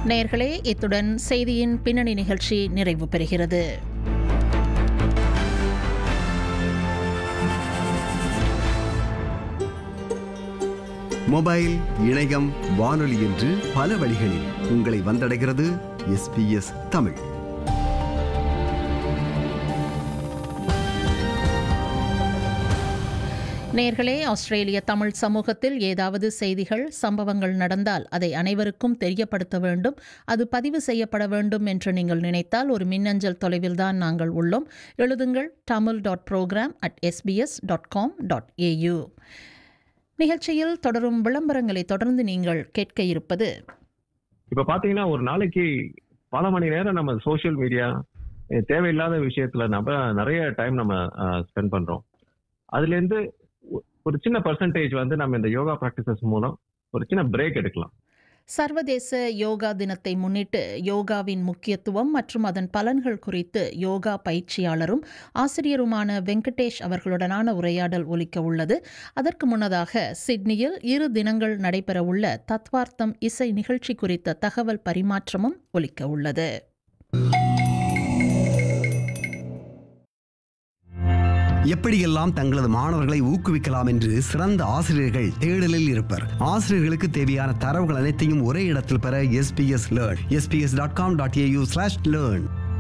நேயர்களே, இத்துடன் செய்தியின் பின்னணி நிகழ்ச்சி நிறைவு பெறுகிறது. மொபைல், இணையம், வானொலி என்று பல வழிகளில் உங்களை வந்தடைகிறது SBS தமிழ். நேயர்களே, ஆஸ்திரேலிய தமிழ் சமூகத்தில் ஏதாவது செய்திகள், சம்பவங்கள் நடந்தால் அதை அனைவருக்கும் தெரியப்படுத்த வேண்டும், அது பதிவு செய்யப்பட வேண்டும் என்று நீங்கள் நினைத்தால் ஒரு மின்னஞ்சல் தொலைவில்தான் நாங்கள் உள்ளோம். எழுதுங்கள் tamil.program@sbs.com.au. நிகழ்ச்சியில் தொடரும் விளம்பரங்களை தொடர்ந்து நீங்கள் கேட்க இருப்பது, இப்ப பாத்தீங்கன்னா ஒரு நாளைக்கு பல மணி நேரம் நம்ம சோசியல் மீடியா தேவையில்லாத விஷயத்துல நம்ம நிறைய டைம் நம்ம ஸ்பெண்ட் பண்றோம். அதுல இருந்து ஒரு சின்ன பர்சன்டேஜ் வந்து நம்ம இந்த யோகா பிராக்டிசஸ் மூலம் ஒரு சின்ன பிரேக் எடுக்கலாம். சர்வதேச யோகா தினத்தை முன்னிட்டு யோகாவின் முக்கியத்துவம் மற்றும் அதன் பலன்கள் குறித்து யோகா பயிற்சியாளரும் ஆசிரியருமான வெங்கடேஷ் அவர்களுடனான உரையாடல் ஒலிக்க உள்ளது. அதற்கு முன்னதாக சிட்னியில் 2 தினங்கள் நடைபெறவுள்ள தத்வார்த்தம் இசை நிகழ்ச்சி குறித்த தகவல் பரிமாற்றமும் ஒலிக்க உள்ளது. எப்படியெல்லாம் தங்களது மாணவர்களை ஊக்குவிக்கலாம் என்று சிறந்த ஆசிரியர்கள் தேடலில் இருப்பர். ஆசிரியர்களுக்கு தேவையான தரவுகள் அனைத்தையும் ஒரே இடத்தில் பெற SBS Learn. sbs.com.au/learn.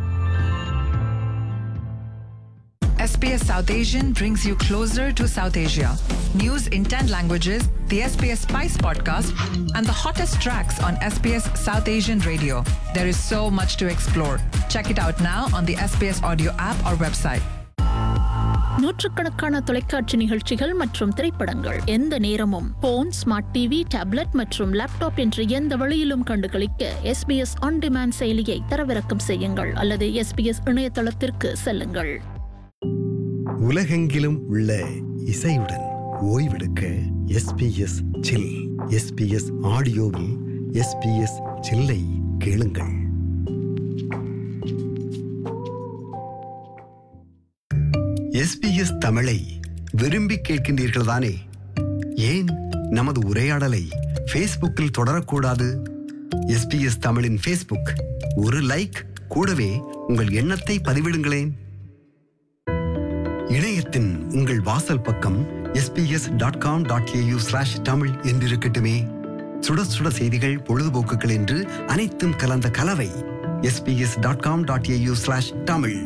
SBS South Asian brings you closer to South Asia. News in 10 languages, the SBS Spice podcast, and the hottest tracks on SBS South Asian radio. There is so much to explore. Check it out now on the SBS audio app or website. நூற்றுக்கணக்கான தொலைக்காட்சி நிகழ்ச்சிகள் மற்றும் திரைப்படங்கள் எந்த நேரமும் phone, smart TV, tablet மற்றும் laptop என்று எந்த வழியிலும் கண்டுகளிக்க SBS ஆன் டிமாண்ட் செயலியை தரவிறக்கம் செய்யுங்கள் அல்லது SBS இணையதளத்திற்கு செல்லுங்கள். உலகெங்கிலும் உள்ள இசையுடன் ஓய்வெடுக்க SBS சில். SBS ஆடியோவில் SBS சில்லை கேளுங்கள். SBS தமிழை விரும்பி கேட்கின்றீர்கள் தானே? ஏன் நமது உரையாடலை ஃபேஸ்புக்கில் தொடரக்கூடாது? SBS தமிழின் ஃபேஸ்புக், ஒரு லைக், கூடவே உங்கள் எண்ணத்தை பதிவிடுங்களேன். இணையத்தின் உங்கள் வாசல் பக்கம் sbs.com.au/tamil என்றிருக்கட்டுமே. சுட சுட செய்திகள், பொழுதுபோக்குகள் என்று அனைத்தும் கலந்த கலவை sbs.com.au/tamil.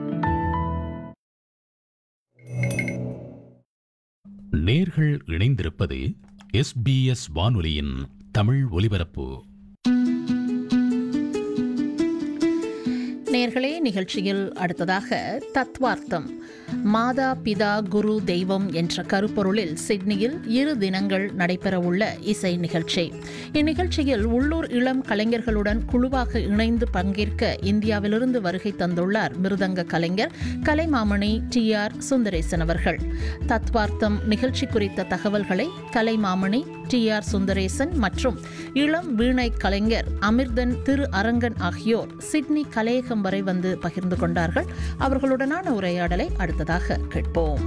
நேர்கள் இணைந்திருப்பது SBS வானொலியின் தமிழ் ஒலிபரப்பு. நேயர்களே, நிகழ்ச்சியில் அடுத்ததாக தத்வார்த்தம், மாதா பிதா குரு தெய்வம் என்ற கருப்பொருளில் சிட்னியில் 2 தினங்கள் நடைபெறவுள்ள இசை நிகழ்ச்சி. இந்நிகழ்ச்சியில் உள்ளூர் இளம் கலைஞர்களுடன் குழுவாக இணைந்து பங்கேற்க இந்தியாவிலிருந்து வருகை தந்துள்ளார் மிருதங்க கலைஞர் கலைமாமணி TR சுந்தரேசன் அவர்கள். தத்வார்த்தம் நிகழ்ச்சி குறித்த தகவல்களை கலைமாமணி TR சுந்தரேசன் மற்றும் இளம் வீணை கலைஞர் அமிர்தன் திரு அரங்கன் ஆகியோர் சிட்னி கலையகம் வரை வந்து பகிர்ந்து கொண்டார்கள். அவர்களுடனான உரையாடலை அடுத்ததாக கேட்போம்.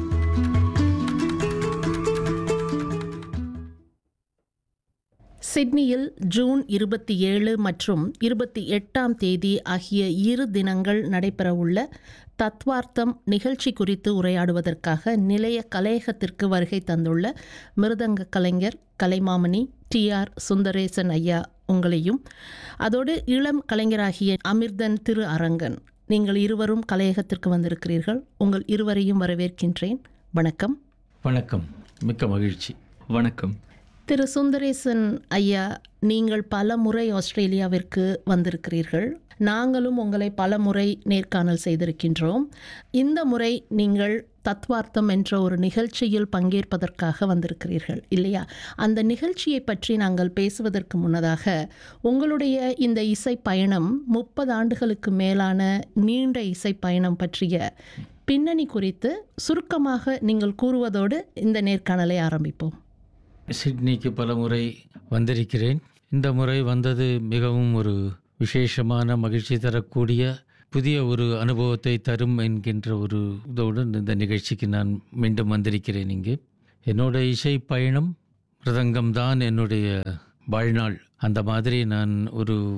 சிட்னியில் ஜூன் 27 மற்றும் 28ஆம் தேதி ஆகிய 2 தினங்கள் நடைபெறவுள்ள தத்வார்த்தம் நிகழ்ச்சி குறித்து உரையாடுவதற்காக நிலைய கலையகத்திற்கு வருகை தந்துள்ள மிருதங்க கலைஞர் கலைமாமணி TR சுந்தரேசன் ஐயா உங்களையும், அதோடு இளம் கலைஞராகிய அமிர்தன் திரு அரங்கன், நீங்கள் இருவரும் கலையகத்திற்கு வந்திருக்கிறீர்கள். உங்கள் இருவரையும் வரவேற்கின்றேன். வணக்கம். வணக்கம், மிக்க மகிழ்ச்சி. வணக்கம். திரு சுந்தரேசன் ஐயா, நீங்கள் பல முறை ஆஸ்திரேலியாவிற்கு வந்திருக்கிறீர்கள். நாங்களும் உங்களை பல முறை நேர்காணல் செய்திருக்கின்றோம். இந்த முறை நீங்கள் தத்வார்த்தம் என்ற ஒரு நிகழ்ச்சியில் பங்கேற்பதற்காக வந்திருக்கிறீர்கள் இல்லையா? அந்த நிகழ்ச்சியை பற்றி நாங்கள் பேசுவதற்கு முன்னதாக, உங்களுடைய இந்த இசை பயணம் 30 ஆண்டுகளுக்கு மேலான நீண்ட இசை பயணம் பற்றிய பின்னணி குறித்து சுருக்கமாக நீங்கள் கூறுவதோடு இந்த நேர்காணலை ஆரம்பிப்போம். சிட்னிக்கு பல முறை வந்திருக்கிறேன். இந்த முறை வந்தது மிகவும் ஒரு விசேஷமான, மகிழ்ச்சி தரக்கூடிய, புதிய ஒரு அனுபவத்தை தரும் என்கின்ற ஒரு இதோடு இந்த நிகழ்ச்சிக்கு நான் மீண்டும் வந்திருக்கிறேன். இங்கு என்னோட இசை பயணம் மிருதங்கம்தான் என்னுடைய வாழ்நாள். அந்த மாதிரி நான் ஒரு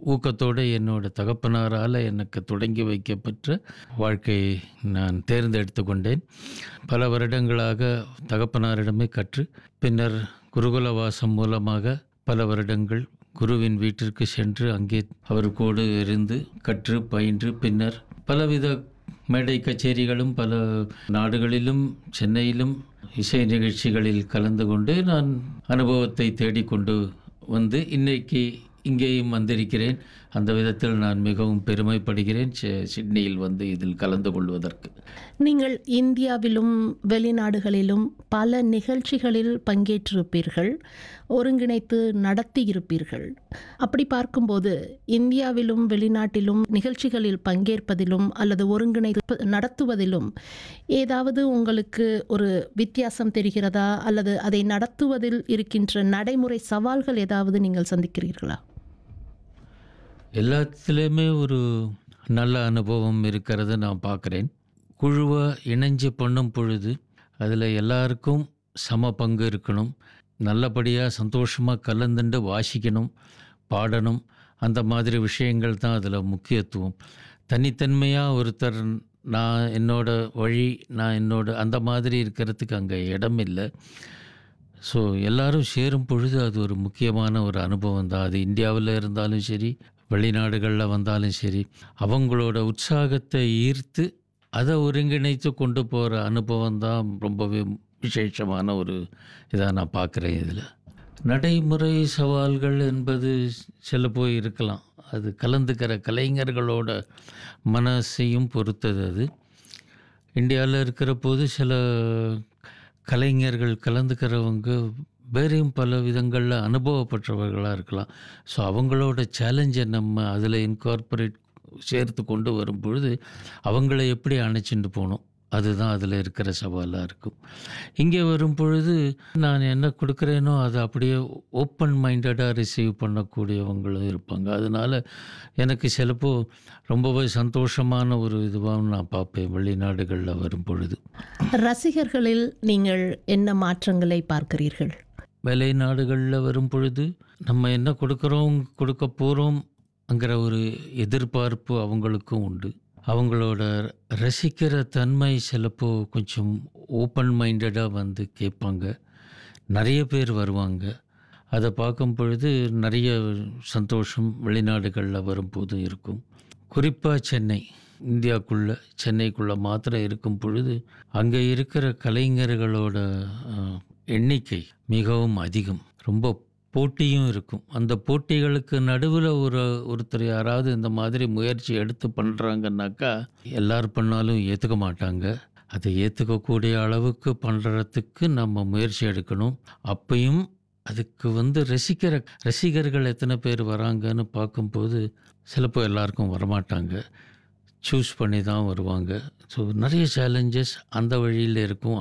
ஊக்கத்தோடு என்னோட தகப்பனாரால் எனக்கு தொடங்கி வைக்கப்பட்ட வாழ்க்கையை நான் தேர்ந்தெடுத்து கொண்டேன். பல வருடங்களாக தகப்பனாரிடமே கற்று பின்னர் குருகுல வாசம் மூலமாக பல வருடங்கள் குருவின் வீட்டிற்கு சென்று அங்கே அவருக்கோடு இருந்து கற்று பயின்று பின்னர் பலவித மேடை கச்சேரிகளும் பல நாடுகளிலும் சென்னையிலும் இசை நிகழ்ச்சிகளில் கலந்து கொண்டு நான் அனுபவத்தை தேடிக்கொண்டு வந்து இன்னைக்கு இங்கேயும் வந்திருக்கிறேன். அந்த விதத்தில் நான் மிகவும் பெருமைப்படுகிறேன் சிட்னியில் வந்து இதில் கலந்து கொள்வதற்கு. நீங்கள் இந்தியாவிலும் வெளிநாடுகளிலும் பல நிகழ்ச்சிகளில் பங்கேற்றிருப்பீர்கள், ஒருங்கிணைத்து நடத்தியிருப்பீர்கள். அப்படி பார்க்கும்போது இந்தியாவிலும் வெளிநாட்டிலும் நிகழ்ச்சிகளில் பங்கேற்பதிலும் அல்லது ஒருங்கிணைத்து நடத்துவதிலும் ஏதாவது உங்களுக்கு ஒரு வித்தியாசம் தெரிகிறதா, அல்லது அதை நடத்துவதில் இருக்கின்ற நடைமுறை சவால்கள் ஏதாவது நீங்கள் சந்திக்கிறீர்களா? எல்லாத்துலேயுமே ஒரு நல்ல அனுபவம் இருக்கிறத நான் பார்க்குறேன். குழுவை இணைஞ்சு பண்ணும் பொழுது அதில் எல்லாருக்கும் சம பங்கு இருக்கணும், நல்லபடியாக சந்தோஷமாக கலந்துண்டு வாசிக்கணும், பாடணும். அந்த மாதிரி விஷயங்கள் தான் அதில் முக்கியத்துவம். தனித்தன்மையாக ஒருத்தர் நான் என்னோட வழி நான் என்னோட அந்த மாதிரி இருக்கிறதுக்கு அங்கே இடம் இல்லை. ஸோ எல்லோரும் சேரும் பொழுது அது ஒரு முக்கியமான ஒரு அனுபவம் தான். அது இந்தியாவில் இருந்தாலும் சரி, வெளிநாடுகளில் வந்தாலும் சரி, அவங்களோட உற்சாகத்தை ஈர்த்து அதை ஒருங்கிணைத்து கொண்டு போகிற அனுபவம் தான் ரொம்பவே விசேஷமான ஒரு இதாக நான் பார்க்குறேன். இதில் நடைமுறை சவால்கள் என்பது சில போய் இருக்கலாம். அது கலந்துக்கிற கலைஞர்களோட மனசையும் பொறுத்தது. அது இந்தியாவில் இருக்கிற போது சில கலைஞர்கள் கலந்துக்கிறவங்க வேறையும் பல விதங்களில் அனுபவப்பட்டவர்களாக இருக்கலாம். ஸோ அவங்களோட சேலஞ்சை நம்ம அதில் இன்கார்பரேட் சேர்த்து கொண்டு வரும் பொழுது அவங்கள எப்படி அணைச்சிட்டு போகணும், அதுதான் அதில் இருக்கிற சவாலாக இருக்கும். இங்கே வரும் பொழுது நான் என்ன கொடுக்குறேனோ அதை அப்படியே ஓப்பன் மைண்டடாக ரிசீவ் பண்ணக்கூடியவங்களும் இருப்பாங்க. அதனால் எனக்கு சிலப்போ ரொம்பவே சந்தோஷமான ஒரு இதுவாகவும் நான் பார்ப்பேன் வெளிநாடுகளில் வரும் பொழுது. ரசிகர்களில் நீங்கள் என்ன மாற்றங்களை பார்க்கிறீர்கள்? வெளிநாடுகளில் வரும் பொழுது நம்ம என்ன கொடுக்குறோம் கொடுக்க போகிறோம்ங்கிற ஒரு எதிர்பார்ப்பு அவங்களுக்கும் உண்டு. அவங்களோட ரசிக்கிற தன்மை சிலப்போ கொஞ்சம் ஓப்பன் மைண்டடாக வந்து கேட்பாங்க. நிறைய பேர் வருவாங்க. அதை பார்க்கும் பொழுது நிறைய சந்தோஷம் வெளிநாடுகளில் வரும்போது இருக்கும். குறிப்பாக சென்னை, இந்தியாவுக்குள்ளே சென்னைக்குள்ளே மாத்திரம் இருக்கும் பொழுது அங்கே இருக்கிற கலைஞர்களோட எண்ணிக்கை மிகவும் அதிகம். ரொம்ப போட்டியும் இருக்கும். அந்த போட்டிகளுக்கு நடுவில் ஒருத்தர் யாராவது இந்த மாதிரி முயற்சி எடுத்து பண்ணுறாங்கன்னாக்கா எல்லார் பண்ணாலும் ஏற்றுக்க மாட்டாங்க. அதை ஏற்றுக்கக்கூடிய அளவுக்கு பண்ணுறதுக்கு நம்ம முயற்சி எடுக்கணும். அப்பையும் அதுக்கு வந்து ரசிகர்கள் எத்தனை பேர் வராங்கன்னு பார்க்கும்போது சிலப்போ எல்லாருக்கும் வரமாட்டாங்க, சூஸ் பண்ணி தான் வருவாங்க. ஸோ நிறைய சேலஞ்சஸ் அந்த வழியில் இருக்கும்.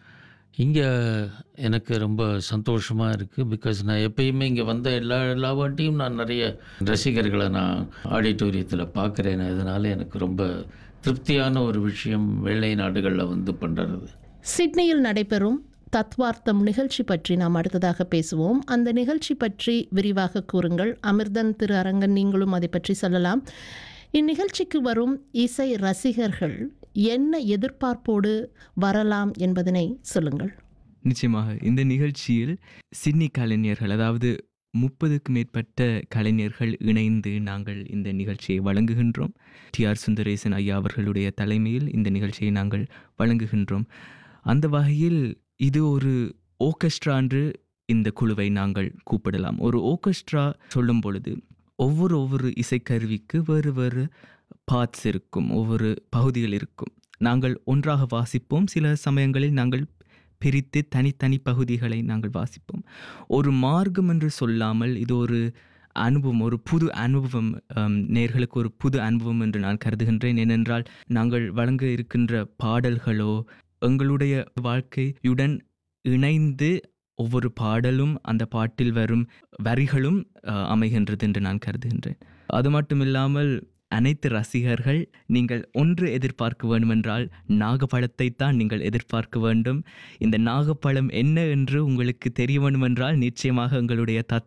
இங்கே எனக்கு ரொம்ப சந்தோஷமாக இருக்குது. பிகாஸ் நான் எப்பயுமே இங்கே வந்த எல்லா வாட்டியும் நான் நிறைய ரசிகர்களை நான் ஆடிட்டோரியத்தில் பார்க்குறேன். அதனால் எனக்கு ரொம்ப திருப்தியான ஒரு விஷயம் வெள்ளை நாடுகளில் வந்து பண்ணுறது. சிட்னியில் நடைபெறும் தத்வார்த்தம் நிகழ்ச்சி பற்றி நாம் அடுத்ததாக பேசுவோம். அந்த நிகழ்ச்சி பற்றி விரிவாக கூறுங்கள். அமிர்தன், திரு அரங்கன், நீங்களும் அதை பற்றி சொல்லலாம். இந்நிகழ்ச்சிக்கு வரும் இசை ரசிகர்கள் என்ன எதிர்பார்ப்போடு வரலாம் என்பதனை சொல்லுங்கள். நிச்சயமாக இந்த நிகழ்ச்சியில் சிட்னி கலைஞர்கள், அதாவது 30க்கும் மேற்பட்ட கலைஞர்கள் இணைந்து நாங்கள் இந்த நிகழ்ச்சியை வழங்குகின்றோம். TR சுந்தரேசன் ஐயா அவர்களுடைய தலைமையில் இந்த நிகழ்ச்சியை நாங்கள் வழங்குகின்றோம். அந்த வகையில் இது ஒரு ஓர்கெஸ்ட்ரா என்று இந்த குழுவை நாங்கள் கூப்பிடலாம். ஒரு ஓர்கெஸ்ட்ரா சொல்லும் பொழுது ஒவ்வொரு இசைக்கருவிக்கு வேறு வேறு பார்ட்ஸ் இருக்கும், ஒவ்வொரு பகுதிகள் இருக்கும். நாங்கள் ஒன்றாக வாசிப்போம், சில சமயங்களில் நாங்கள் பிரித்து தனித்தனி பகுதிகளை நாங்கள் வாசிப்போம். ஒரு மார்க்கம் என்று சொல்லாமல் இது ஒரு அனுபவம், ஒரு புது அனுபவம், நேயர்களுக்கு ஒரு புது அனுபவம் என்று நான் கருதுகின்றேன். ஏனென்றால் நாங்கள் வழங்க இருக்கின்ற பாடல்களோ எங்களுடைய வாழ்க்கையுடன் இணைந்து ஒவ்வொரு பாடலும் அந்த பாட்டில் வரும் வரிகளும் அமைகின்றது என்று நான் கருதுகின்றேன். அது மட்டும் இல்லாமல் அனைத்து ரசிகர்கள் நீங்கள் ஒன்று எதிர்பார்க்க வேண்டுமென்றால் நாகப்பழத்தை தான் நீங்கள் எதிர்பார்க்க வேண்டும். இந்த நாகப்பழம் என்ன என்று உங்களுக்கு தெரிய வேண்டுமென்றால் நிச்சயமாக எங்களுடைய